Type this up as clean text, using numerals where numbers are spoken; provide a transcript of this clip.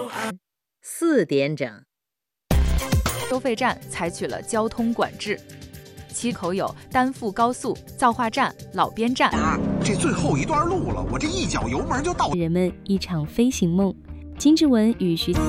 4点整， 收费站采取了交通管制，其口有丹阜高速、造化站、老边站。 这最后一段路了，我这一脚油门就到。 人们一场飞行梦。金志文与徐。